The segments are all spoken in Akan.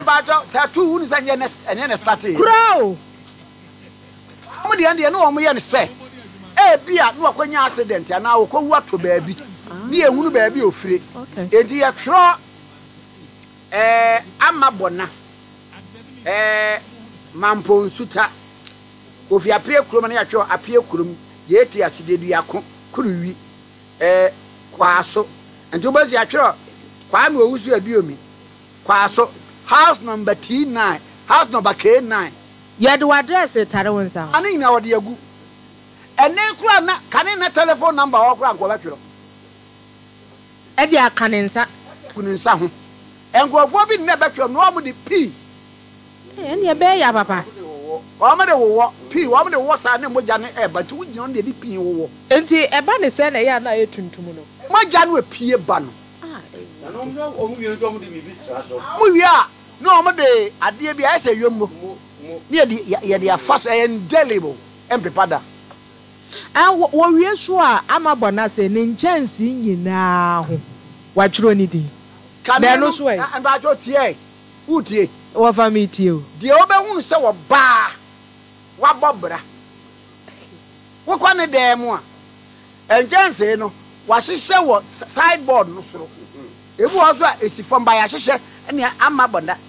bajo tattoo won say next and start it Crow. Mo de ande no mo ye ne say e bia no akwanya accident ana akwawu ato baabi ne ehunu baabi ofire enti ye twro amabona mampo nsuta ofi apie kurom na ya twro apie kurom ye eti aside du yakon kuruwi kwaso enti obazi ya twro kwa me owusu aduomi kwaso house number T9 house number K9 Yet what address it Tarawonsa? Ani na wode agu ene kura na kane na telephone number wo kura nko batwero E dia kanensa kunensa ho engofo bi na batwero no mo de p ene be ya papa o mo de wo p wo mo de wo sa na moja ne e but wo gino de p wo enti e ba ne se na ya na etuntum no moja no pie ba no no o mu wi no mo de bibi sra so mo wi a no mo de ade bi a se yommo ne ye de afa so indelible empepada wo wie so a amabona se ne nchansi nyina ho watwero ni di na no so e an ba jo tie utie wo family tie o de obehunu se wo ba wa bobra wo kwa ne dem a enchansi no wa hyehyɛ wo sideboard no soro ebu ozo a esifom ba ya hyehyɛ ene amabona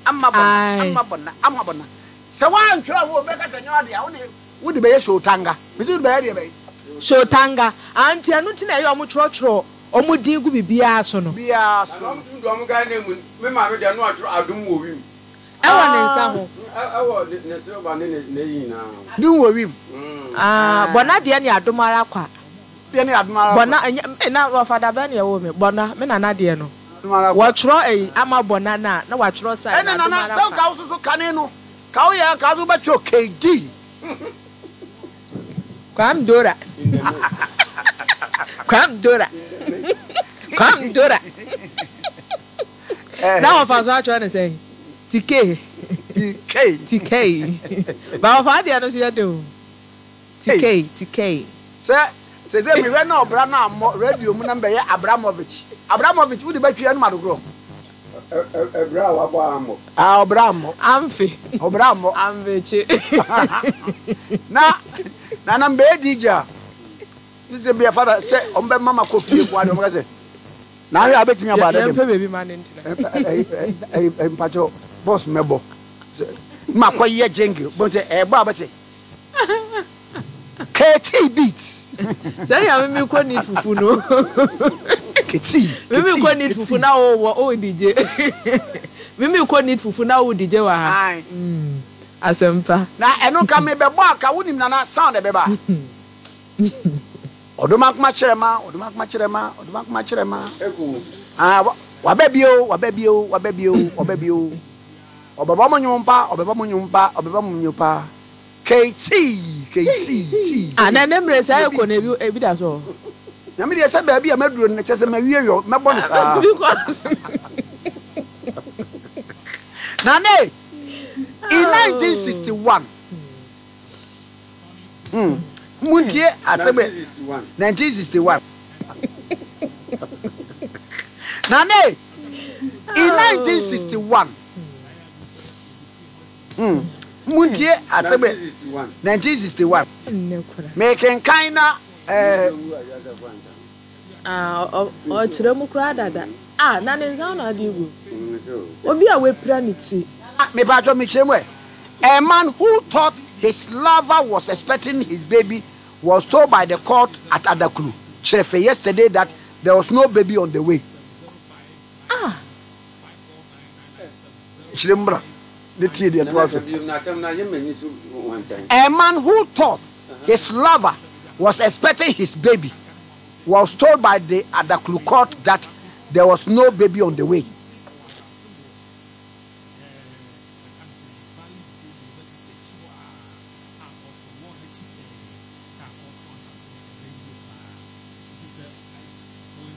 se wa ntwera wo be ka se nyo ade a wo de be ye shotanga bisu be ye de be shotanga anti anu ti na ye omo twotwo omo din gu bibia so no bia so no ndo omo ga na mu me ma me de no atwero adum wo wi e wo ne nsa ho e wo ne se ba ne yi na dum wo wi bona de ne adum ara kwa de ne adum ara bona na wo fada ba ne ye wo me bona me na de no wo tworo ama bona na wa tworo sai na adum ara kwa ka so kane no ka wo ya ka zo ba twa KD Kwam Dora. Now of us are trying to say TK. But of idea no see do. TK. Sir, say me we no bra na radio mu number ya Abramovich wo de ba twa no madogro. Ebra wa bo amo. Abramo. Amfi. Abramo. Amvechi. Na mbe dija. Nse be father say ombe mama kofi kwa de omga say. Na hwe abetimi abada dem. Empe baby man ntina. Mpacho boss mebo. Ma koye jingle. Bon say e ba abete. KT beats. Say ya me ko need fufu no. KT. Me ko need fufu na o DJ. Me ko need fufu na o DJ wa ha. Asempa. Na eno ka me be bo aka wonim na sound e be ba. Odomakuma chirema. Eku. Wabebio. Obaba monyumpa. KT. Na nemre say ko na ebi da so. Na me dey say ba bia maduro na chese ma wie yo mebo ne sa. Na ne in 1961. Muntie asebe 1961. Na ne in 1961. Muntie asebe 1961. Making kinda o chire mu kura dada na ne nza na ade gu obi a we pra ne ti me ba jo me chire a man who thought his lover was expecting his baby was told by the court at Adaklu Cherefe yesterday that there was no baby on the way. Chirembra the tie de to aso. A man who thought his lover was expecting his baby was told by the Adaklu court that there was no baby on the way.